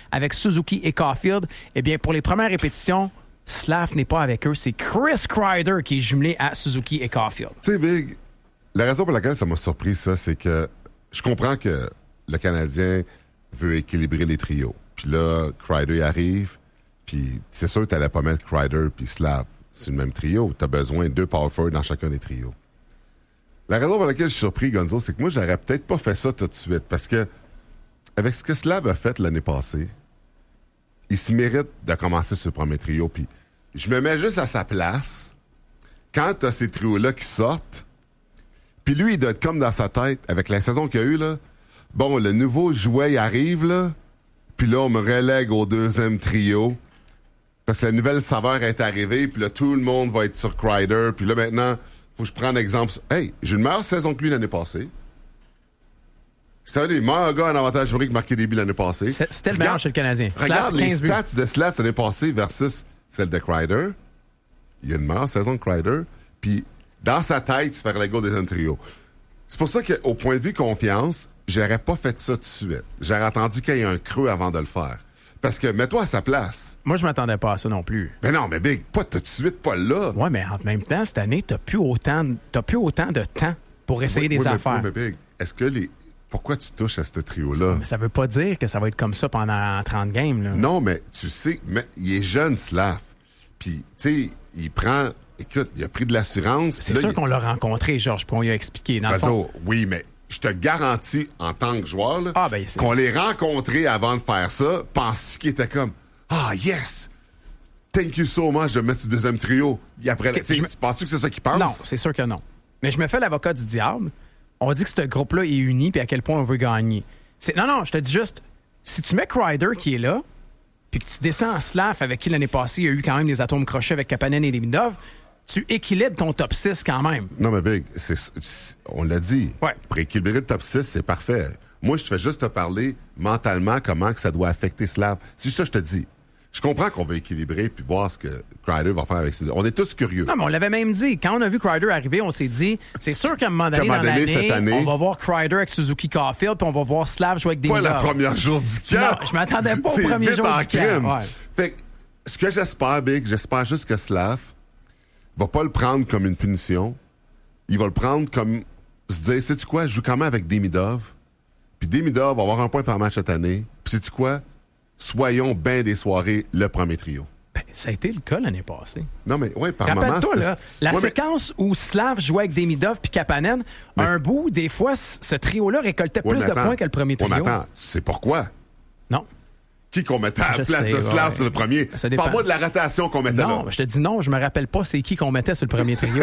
avec Suzuki et Caulfield. Eh bien, pour les premières répétitions, Slav n'est pas avec eux. C'est Chris Kreider qui est jumelé à Suzuki et Caulfield. Tu sais, Big, la raison pour laquelle ça m'a surpris, ça, c'est que je comprends que le Canadien veut équilibrer les trios. Puis là, Kreider arrive, puis c'est sûr que tu n'allais pas mettre Kreider puis Slav sur le même trio. Tu as besoin de 2 power forwards dans chacun des trios. La raison pour laquelle je suis surpris, Gonzo, c'est que moi, j'aurais peut-être pas fait ça tout de suite. Parce que, avec ce que Slav a fait l'année passée, il se mérite de commencer sur le premier trio. Puis je me mets juste à sa place. Quand tu as ces trios-là qui sortent, puis lui, il doit être comme dans sa tête, avec la saison qu'il y a eu, là. Bon, le nouveau jouet, il arrive, là. Puis là, on me relègue au deuxième trio. Parce que la nouvelle saveur est arrivée. Puis là, tout le monde va être sur Kreider. Puis là, maintenant, faut que je prenne l'exemple. Hey, j'ai une meilleure saison que lui l'année passée. C'était un des meilleurs gars en avantage numérique marqué des buts l'année passée. C'était le meilleur chez le Canadien. Regarde les stats de Slav l'année passée versus celle de Kreider. Il y a une meilleure saison de Kreider. Puis, dans sa tête, il se fait reléguer au deuxième trio. C'est pour ça qu'au point de vue confiance, j'aurais pas fait ça tout de suite. J'aurais attendu qu'il y ait un creux avant de le faire. Parce que, mets-toi à sa place. Moi, je m'attendais pas à ça non plus. Mais non, mais Big, pas tout de suite, pas là. Ouais, mais en même temps, cette année, t'as plus autant de temps pour essayer des affaires. Mais Big, est-ce que pourquoi tu touches à ce trio-là? Mais ça veut pas dire que ça va être comme ça pendant 30 games, là. Non, mais tu sais, il est jeune, Slav. Puis, tu sais, il prend... Écoute, il a pris de l'assurance. C'est sûr qu'on l'a rencontré, Georges, puis on lui a expliqué. Dans le fond... Oui, mais je te garantis, en tant que joueur, là, ben, qu'on l'ait rencontré avant de faire ça, penses-tu qu'il était comme « Ah, yes! Thank you so much de me mettre sur le deuxième trio. » Tu penses-tu que c'est ça qu'il pense? Non, c'est sûr que non. Mais je me fais l'avocat du diable. On dit que ce groupe-là est uni puis à quel point on veut gagner. Non, je te dis juste, si tu mets Kreider qui est là, puis que tu descends en Slav avec qui l'année passée, il y a eu quand même des atomes crochets avec Kapanen et Demidov, tu équilibres ton top 6 quand même. Non, mais Big, on l'a dit. Ouais. Pour équilibrer le top 6, c'est parfait. Moi, je te fais juste te parler mentalement comment que ça doit affecter Slav. C'est ça que je te dis. Je comprends qu'on veut équilibrer puis voir ce que Kreider va faire avec ses... On est tous curieux. Non, mais on l'avait même dit. Quand on a vu Kreider arriver, on s'est dit, c'est sûr qu'à un moment donné, dans l'année, on va voir Kreider avec Suzuki Caulfield puis on va voir Slav jouer avec Demidov. Pas la première jour du camp. Non, je m'attendais pas au premier jour du camp. Ouais. Fait que, ce que j'espère, Big, j'espère juste que Slav va pas le prendre comme une punition. Il va le prendre comme se dire, sais-tu quoi, je joue quand même avec Demidov. Puis Demidov va avoir un point par match cette année. Puis sais-tu quoi? Soyons bien des soirées le premier trio. Ben, ça a été le cas l'année passée. Non, mais oui, par moment... Rappelle-toi, là, la séquence où Slav jouait avec Demidov puis Kapanen, un bout, des fois, ce trio-là récoltait plus de points que le premier trio. Mais attends, tu sais pourquoi? Non. Qui qu'on mettait à la place de Slav sur le premier? Parle-moi de la rotation qu'on mettait là. Non, je te dis non, je me rappelle pas c'est qui qu'on mettait sur le premier trio.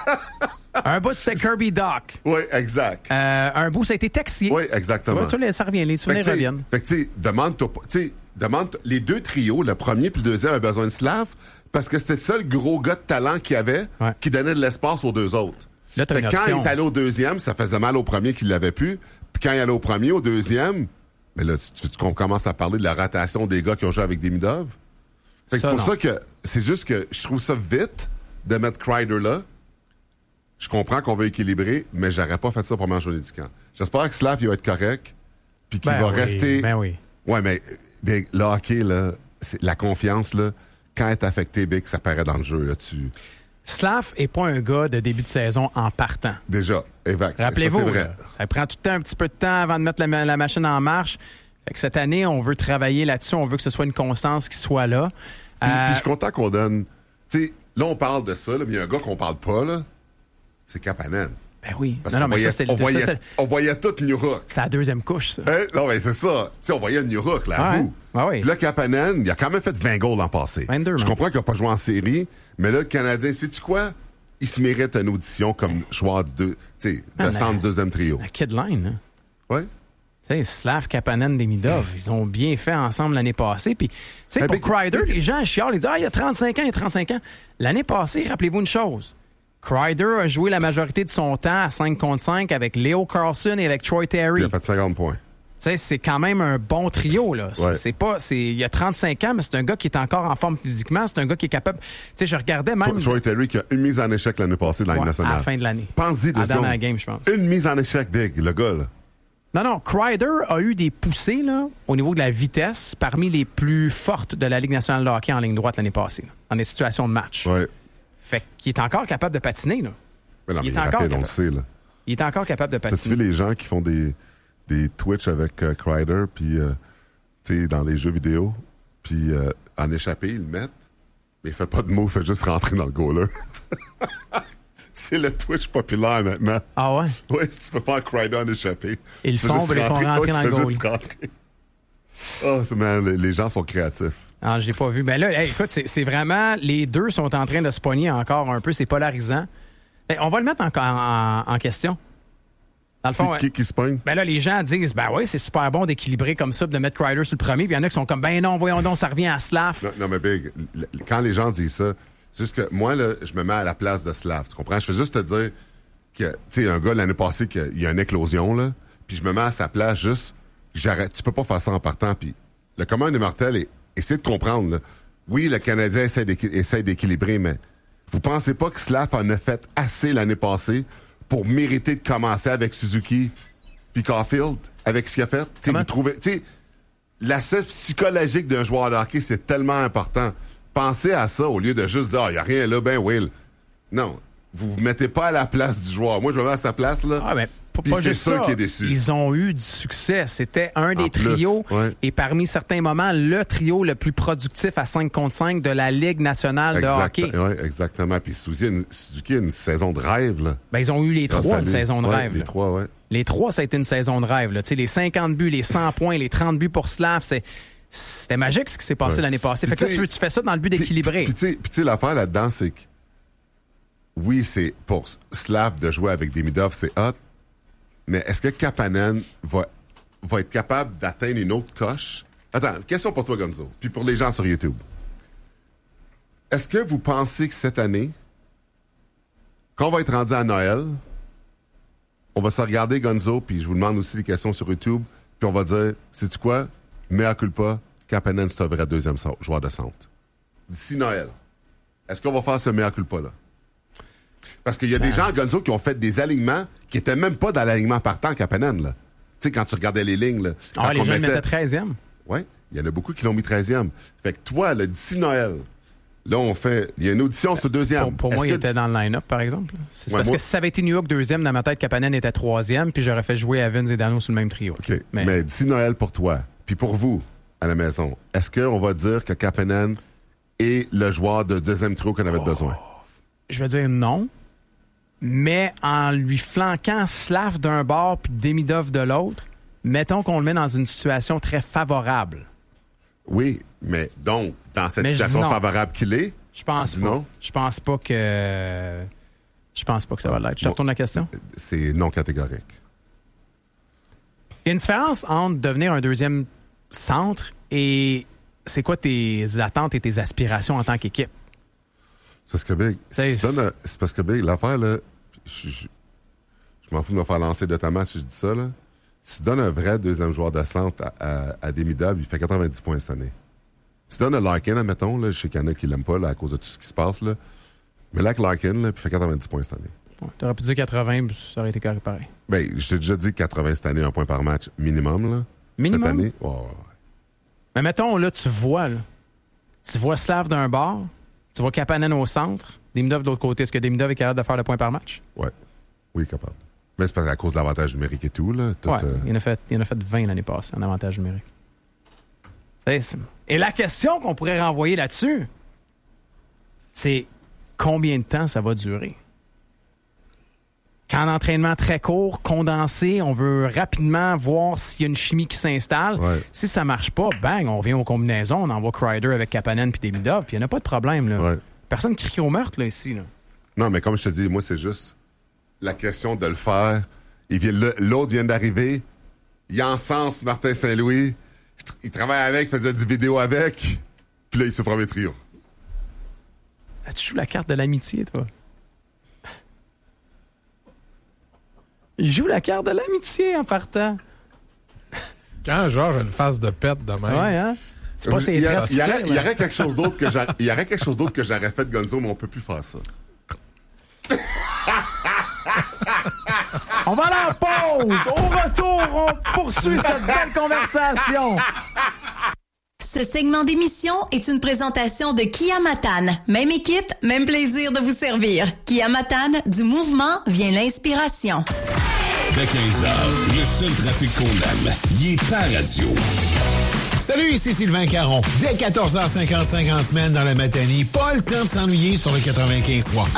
Un bout, c'était Kirby Dach. Oui, exact. Un bout, ça a été Texier. Oui, exactement. Tu vois, ça revient, les souvenirs reviennent. Fait que, tu sais, demande les deux trios, le premier puis le deuxième avaient besoin de Slav, parce que c'était le seul gros gars de talent qu'il y avait qui donnait de l'espace aux deux autres. Là, fait que quand il est allé au deuxième, ça faisait mal au premier qui l'avait plus. Puis quand il est allé au premier, au deuxième, mais là, tu commences à parler de la rotation des gars qui ont joué avec Demidov. C'est pour ça que c'est juste que je trouve ça vite de mettre Kreider là. Je comprends qu'on veut équilibrer, mais j'aurais pas fait ça pour manger du camp. J'espère que Slav il va être correct, puis qu'il va rester. Ben oui. Ouais, mais le hockey, là, la confiance, là, quand elle est affectée, Big, ça paraît dans le jeu. Là, Slav n'est pas un gars de début de saison en partant. Déjà, exact. Rappelez-vous, ça prend tout le temps un petit peu de temps avant de mettre la machine en marche. Fait que cette année, on veut travailler là-dessus. On veut que ce soit une constance qui soit là. Puis je suis content qu'on donne... Tu sais, là, on parle de ça, là, mais il y a un gars qu'on parle pas, là. C'est Kapanen. Ben oui. Parce on voyait tout New Hook. C'est la deuxième couche, ça. Non, mais c'est ça. Tu sais, on voyait New Hook, là, à vous. Oui. Là, Kapanen, il a quand même fait 20 goals l'an passé. 22, je comprends qu'il n'a pas joué en série, mais là, le Canadien, sais-tu quoi? Il se mérite une audition comme joueur de centre deuxième trio. La kid line, hein? Oui. Tu sais, Slav, Kapanen, Demidov, ils ont bien fait ensemble l'année passée. Puis, tu sais, pour Kreider, les gens chialent, ils disent « Ah, il y a 35 ans, il y a 35 ans. » L'année passée, rappelez-vous une chose. Kreider a joué la majorité de son temps à 5 contre 5 avec Leo Carlson et avec Troy Terry. Il a fait 50 points. Tu sais, c'est quand même un bon trio, là. Ouais. Il a 35 ans, mais c'est un gars qui est encore en forme physiquement. C'est un gars qui est capable... Tu sais, je regardais même... Troy Terry qui a une mise en échec l'année passée de la Ligue nationale. À la fin de l'année. Pense-y 2 secondes. Dans la game, je pense. Une mise en échec, Big, le gars, là. Non, Kreider a eu des poussées là, au niveau de la vitesse parmi les plus fortes de la Ligue nationale de hockey en ligne droite l'année passée, là, dans des situations de match. Ouais. Fait qu'il est encore capable de patiner. Là. Mais non, mais Il est il est encore rapide, on le capable. sait. Là. Il est encore capable de As-tu patiner. vu les gens qui font des Twitch avec Kreider, puis tu sais, dans les jeux vidéo, puis en échappé, ils le mettent, mais il fait pas de mots, il fait juste rentrer dans le goaler. C'est le Twitch populaire maintenant. Ah ouais? Oui, si tu peux faire Kreider en échappé. Ils le tu fais font, juste mais ils font rentrer dans le tu fais goal. juste rentrer. Les gens sont créatifs. Ah, je l'ai pas vu. Ben là, hey, écoute, c'est vraiment... Les deux sont en train de se pogner encore un peu. C'est polarisant. Ben, on va le mettre en question. Dans le fond, Qui se pogne? ben là, les gens disent, ben oui, c'est super bon d'équilibrer comme ça, de mettre Kreider sur le premier. Puis il y en a qui sont comme, ben non, voyons donc, ça revient à Slav. Non, mais Big, quand les gens disent ça, c'est juste que moi, là, je me mets à la place de Slav. Tu comprends? Je fais juste te dire que, tu sais, un gars l'année passée, qu'il y a une éclosion, là, puis je me mets à sa place juste, j'arrête. Tu peux pas faire ça en partant. Puis le commun des mortels, essaie de comprendre, là. Oui, le Canadien essaie d'équilibrer, mais vous pensez pas que Slav en a fait assez l'année passée pour mériter de commencer avec Suzuki puis Caulfield, avec ce qu'il a fait? Tu sais, l'aspect psychologique d'un joueur de hockey, c'est tellement important. Pensez à ça au lieu de juste dire, il n'y a rien là, ben Will. Non, vous vous mettez pas à la place du joueur. Moi, je me mets à sa place, là. Ah, ben, Puis pas c'est juste sûr ça. qu'il est déçu. Ils ont eu du succès. C'était un des En plus, trios ouais. et parmi certains moments, le trio le plus productif à 5 contre 5 de la Ligue nationale de hockey. Oui, exactement. Puis Suzuki a une saison de rêve, là. Ben, ils ont eu les trois une saison de rêve. Les là. trois, ouais. Les trois, ça a été une saison de rêve. Là. Tu sais, les 50 buts, les 100 points, les 30 buts pour Slav, c'était magique ce qui s'est passé Ouais. l'année passée. Puis Fait que là, tu tu fais ça dans le but d'équilibrer. Puis tu sais, l'affaire là-dedans, c'est que oui, c'est pour Slav de jouer avec Demidov, c'est hot, mais est-ce que Kapanen va être capable d'atteindre une autre coche? Attends, question pour toi, Gonzo, puis pour les gens sur YouTube. Est-ce que vous pensez que cette année, quand on va être rendu à Noël, on va se regarder, Gonzo, puis je vous demande aussi des questions sur YouTube, puis on va dire, sais-tu quoi? Mea culpa, Kapanen, c'est un vrai deuxième joueur de centre. D'ici Noël, est-ce qu'on va faire ce mea culpa-là? Parce qu'il y a des gens, Gonzo, qui ont fait des alignements qui étaient même pas dans l'alignement partant Kapanen, là. Tu sais, quand tu regardais les lignes, là. Ah, les gens le mettaient 13e. Oui, il y en a beaucoup qui l'ont mis 13e. Fait que toi, là, d'ici Noël, là, il y a une audition sur deuxième. Pour moi, il était dans le line-up, par exemple. C'est parce que si ça avait été New York deuxième, dans ma tête, Kapanen était troisième, puis j'aurais fait jouer Evans et Dano sur le même trio. OK. Mais d'ici Noël pour toi, puis pour vous, à la maison, est-ce qu'on va dire que Kapanen est le joueur de deuxième trio qu'on avait besoin? Je veux dire non. Mais en lui flanquant Slav d'un bord puis Demidov de l'autre, mettons qu'on le met dans une situation très favorable. Oui, mais donc, dans cette Mais situation favorable qu'il est, je pense pas. non? Je pense pas que ça va l'être. Je te retourne la question. C'est non catégorique. Il y a une différence entre devenir un deuxième centre et c'est quoi tes attentes et tes aspirations en tant qu'équipe? C'est parce que Big, c'est parce que Big, l'affaire, là, je m'en fous de me faire lancer de ta match si je dis ça, là. Si tu donnes un vrai deuxième joueur de centre à Demidov, il fait 90 points cette année. Si tu donnes un Larkin, admettons, là, je sais qu'il y en a qui l'aiment pas là, à cause de tout ce qui se passe, là. Mais là, avec Larkin, là, il fait 90 points cette année. Ouais, t'aurais pu dire 80, ça aurait été correct pareil. Ben, je t'ai déjà dit 80 cette année, un point par match minimum, là. Minimum? Cette année, ouais. Mais mettons, là, tu vois Slav d'un bord, tu vois Kapanen au centre, Demidov de l'autre côté. Est-ce que Demidov est capable de faire le point par match? Ouais. Oui, capable. Mais c'est parce qu'à cause de l'avantage numérique et tout, là. Ouais, il en a fait 20 l'année passée en avantage numérique. Et la question qu'on pourrait renvoyer là-dessus, c'est combien de temps ça va durer? Quand l'entraînement très court, condensé, on veut rapidement voir s'il y a une chimie qui s'installe. Ouais. Si ça marche pas, bang, on revient aux combinaisons, on envoie Kreider avec Kapanen puis Demidov, puis il n'y en a pas de problème. Là. Ouais. Personne crie au meurtre là, ici. Là. Non, mais comme je te dis, moi, c'est juste la question de le faire. L'autre vient d'arriver. Il encense Martin Saint-Louis. Il travaille avec, il faisait des vidéos avec. Puis là, il se premier trio. Ah, tu joues la carte de l'amitié, toi. Il joue la carte de l'amitié en partant. Quand Georges a une phase de pète de même. Ouais, hein? C'est pas ses Il y tresses, aurait quelque chose d'autre que j'aurais fait, Gonzo, mais on peut plus faire ça. On va aller en pause. Au retour, on poursuit cette belle conversation. Ce segment d'émission est une présentation de Kia Matane. Même équipe, même plaisir de vous servir. Kia Matane, du mouvement vient l'inspiration. Dès 15h, le seul trafic qu'on aime, il est ta radio. Salut, ici Sylvain Caron. Dès 14h55 en semaine dans la matinée, pas le temps de s'ennuyer sur le 95.3.